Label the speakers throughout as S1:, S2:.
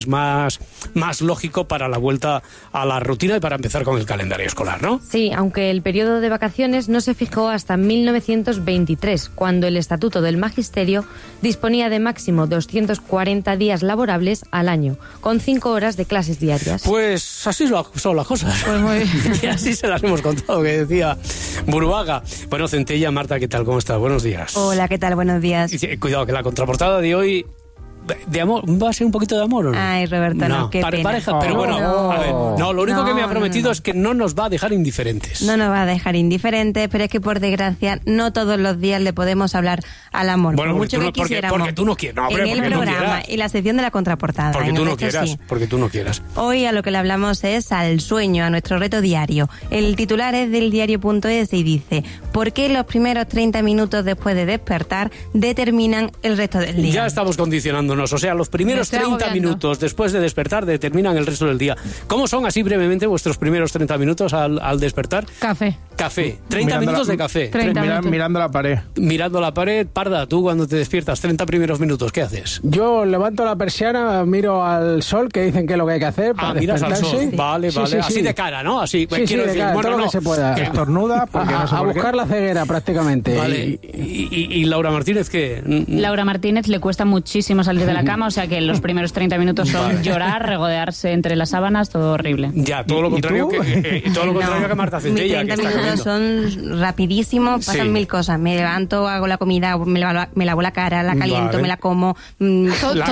S1: más lógico para la vuelta a la rutina y para empezar con el calendario escolar, ¿no?
S2: Sí, aunque el periodo de vacaciones no se fijó hasta 1923, cuando el Estatuto del Magisterio disponía de máximo 240 días laborables al año, con 5 horas de clases diarias.
S1: Pues así son las cosas.
S2: Pues muy bien.
S1: Y así se las hemos contado, que decía Burbaga. Bueno, Centella, Marta, ¿qué tal? ¿Cómo estás? Buenos días.
S3: Hola, ¿qué tal? Buenos días.
S1: Cuidado, que la contraportada de hoy... ¿De amor? ¿Va a ser un poquito de amor o no?
S3: Ay, Roberto, no, qué pena.
S1: Pareja, pero bueno,
S3: no.
S1: A ver, no, lo único que me ha prometido es que no nos va a dejar indiferentes.
S3: No nos va a dejar indiferentes, pero es que por desgracia no todos los días le podemos hablar al amor.
S1: Bueno,
S3: por mucho que quisiéramos.
S1: Porque tú no quieres. No, hombre,
S3: en el programa y la sección de la contraportada.
S1: Porque tú no
S3: quieras. Sí.
S1: Porque tú no quieras.
S3: Hoy a lo que le hablamos es al sueño, a nuestro reto diario. El titular es del diario.es y dice: ¿por qué los primeros 30 minutos después de despertar determinan el resto del día?
S1: Ya estamos condicionándonos, o sea, los primeros 30 minutos después de despertar determinan el resto del día. ¿Cómo son así brevemente vuestros primeros 30 minutos al despertar?
S2: Café.
S1: 30 minutos de café.
S4: Mirando la pared.
S1: Mirando la pared. Parda, tú cuando te despiertas, 30 primeros minutos, ¿qué haces?
S4: Yo levanto la persiana, miro al sol, que dicen que es lo que hay que hacer para
S1: miras al sol.
S4: Sí.
S1: Vale.
S4: Sí.
S1: Así de cara, ¿no? Así,
S4: sí,
S1: quiero decir,
S4: cara,
S1: bueno,
S4: todo lo que se pueda.
S5: Estornuda porque no sé
S4: a buscar la ceguera prácticamente.
S1: Vale. ¿Y Laura Martínez qué?
S6: Laura Martínez le cuesta muchísimo salir de la cama, o sea que los primeros 30 minutos son llorar, regodearse entre las sábanas, todo horrible.
S1: Ya, todo lo contrario que Marta Centella.
S3: Mis 30 minutos son rapidísimos, pasan mil cosas. Me levanto, hago la comida, me lavo la cara, la caliento, me la como.
S6: Toda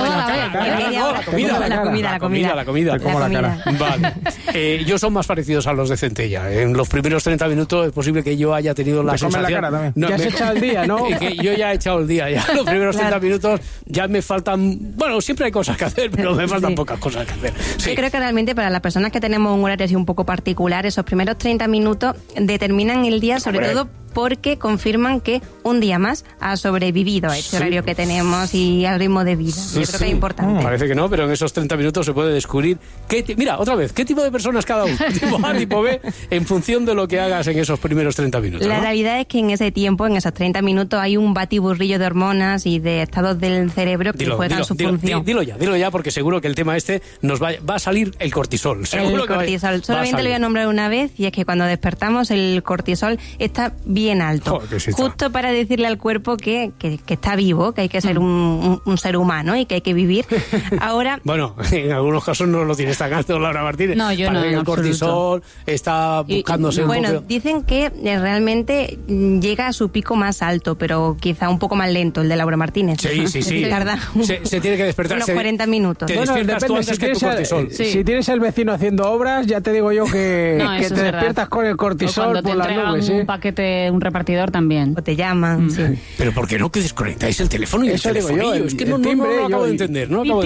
S3: la comida.
S5: Te como la cara.
S1: Vale. Yo son más parecidos a los de Centella. En los primeros 30 minutos es posible que yo haya tenido la sensación...
S5: la cara también.
S4: No, ya has echado el día, ¿no?
S1: Que yo ya he echado el día. Ya los primeros 30 minutos ya me faltan... Bueno, siempre hay cosas que hacer, pero me faltan pocas cosas que hacer. Sí.
S3: Yo creo que realmente para las personas que tenemos un horario así un poco particular, esos primeros 30 minutos determinan el día, sobre todo porque confirman que un día más ha sobrevivido a este horario que tenemos y al ritmo de vida. Yo creo que es importante.
S1: Parece que no, pero en esos 30 minutos se puede descubrir mira, otra vez, qué tipo de personas cada uno, tipo A, tipo B, en función de lo que hagas en esos primeros 30 minutos.
S3: La realidad es que en ese tiempo, en esos 30 minutos, hay un batiburrillo de hormonas y de estados del cerebro que juegan su función.
S1: Dilo ya, porque seguro que el tema nos va a salir el cortisol.
S3: El cortisol. Solamente lo voy a nombrar una vez, y es que cuando despertamos el cortisol está bien alto.
S1: Joder, sí,
S3: justo para decirle al cuerpo que está vivo, que hay que ser un ser humano y que hay que vivir. Ahora...
S1: Bueno, en algunos casos no lo tienes tan alto, Laura Martínez.
S6: No, yo
S1: parece
S6: no,
S1: que el cortisol está buscándose un poco...
S3: Bueno, dicen que realmente llega a su pico más alto, pero quizá un poco más lento el de Laura Martínez.
S1: Sí.
S3: Tarda
S1: se tiene que despertar.
S3: unos 40 minutos.
S1: Te despiertas tú antes que tu cortisol.
S4: Si tienes el vecino haciendo obras, ya te digo yo que te despiertas con el cortisol por las nubes.
S6: Un paquete, un repartidor también.
S3: O te llaman, sí.
S1: Pero ¿por qué no que desconectáis el teléfono y el telefonillo? Es que no lo acabo de entender.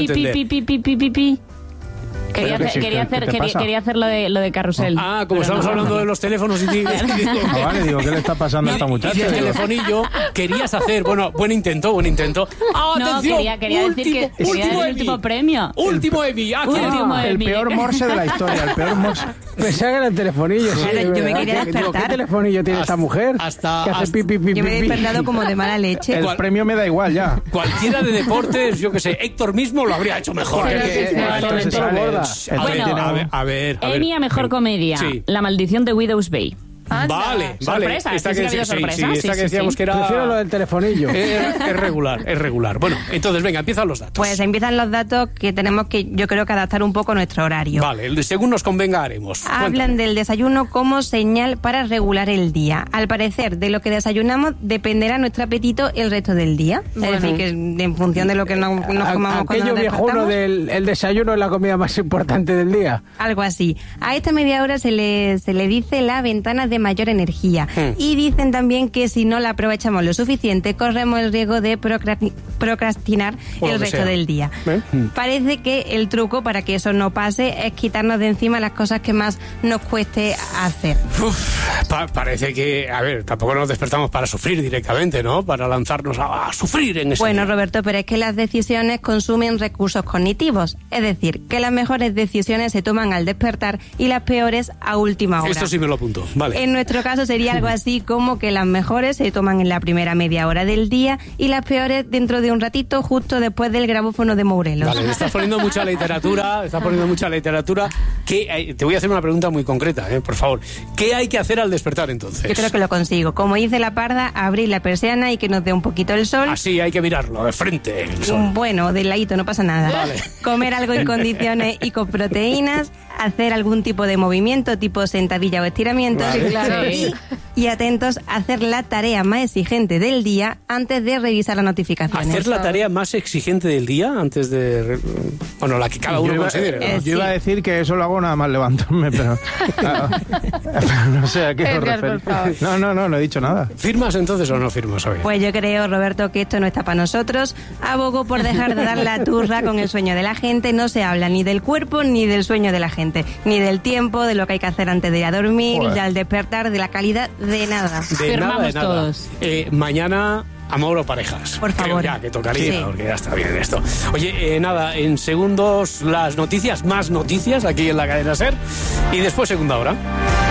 S6: Quería hacer lo de carrusel.
S1: Como estamos hablando de los teléfonos y
S5: vale, digo, ¿qué le está pasando a esta muchacha?
S1: Y el telefonillo querías hacer, bueno, buen intento.
S6: No, quería decir que el último premio.
S1: Último Emmy.
S5: El peor morse de la historia, el peor morse.
S4: Pensaba que era el telefonillo.
S3: Yo me quería despertar.
S4: ¿Qué telefonillo tiene esta mujer?
S1: Hasta
S4: que hace pipi.
S3: Yo me he despertado como de mala leche.
S5: El premio me da igual ya.
S1: Cualquiera de deportes, yo que sé, Héctor mismo lo habría hecho mejor. A ver.
S6: Emmy a mejor comedia.
S1: Sí.
S6: La maldición de Widow's Bay.
S1: Vale.
S6: Sorpresa,
S1: Esta que decíamos que era...
S4: Prefiero lo del telefonillo.
S1: Es regular. Bueno, entonces venga, empiezan los datos.
S3: Pues empiezan los datos que tenemos que, yo creo que adaptar un poco nuestro horario.
S1: Vale, según nos convenga haremos.
S3: Hablan del desayuno como señal para regular el día. Al parecer, de lo que desayunamos dependerá nuestro apetito el resto del día. Bueno. Es decir, que en función de lo que nos comamos cuando nos
S4: viejuno el desayuno es la comida más importante del día.
S3: Algo así. A esta media hora se le dice la ventana de mayor energía. Y dicen también que si no la aprovechamos lo suficiente, corremos el riesgo de procrastinar el resto del día. Parece que el truco para que eso no pase es quitarnos de encima las cosas que más nos cueste hacer.
S1: Parece que, a ver, tampoco nos despertamos para sufrir directamente, ¿no? Para lanzarnos a sufrir en ese día.
S3: Roberto, pero es que las decisiones consumen recursos cognitivos. Es decir, que las mejores decisiones se toman al despertar y las peores a última hora.
S1: Esto sí me lo apunto, vale.
S3: En nuestro caso sería algo así como que las mejores se toman en la primera media hora del día y las peores dentro de un ratito, justo después del grabófono de Morelos.
S1: Vale, estás poniendo mucha literatura, Te voy a hacer una pregunta muy concreta, por favor. ¿Qué hay que hacer al despertar entonces?
S3: Yo creo que lo consigo. Como dice la parda, abrir la persiana y que nos dé un poquito el sol.
S1: Así, hay que mirarlo, de frente, el sol.
S3: Bueno, de ladito, no pasa nada.
S1: Vale.
S3: Comer algo en condiciones y con proteínas, hacer algún tipo de movimiento, tipo sentadilla o estiramiento.
S1: Vale.
S6: Claro.
S3: Y atentos a hacer la tarea más exigente del día antes de revisar las notificaciones.
S1: ¿Hacer la tarea más exigente del día antes de... Bueno, la que cada uno considere, ¿no?
S5: Yo iba a decir que eso lo hago nada más levantarme, pero... Claro, pero no sé a qué os referís. No he dicho nada.
S1: ¿Firmas entonces o no firmas hoy?
S3: Pues yo creo, Roberto, que esto no está para nosotros. Abogo por dejar de dar la turra con el sueño de la gente. No se habla ni del cuerpo ni del sueño de la gente. Ni del tiempo, de lo que hay que hacer antes de ir a dormir,
S5: Joder.
S3: de al despertar, de la calidad, de nada.
S6: Firmamos
S1: de nada.
S6: todos.
S1: Mañana... Amor o parejas.
S3: Por favor.
S1: Creo ya que tocaría,
S3: Sí.
S1: porque ya está bien esto. Oye, nada, en segundos las noticias, más noticias aquí en la cadena SER. Y después segunda hora.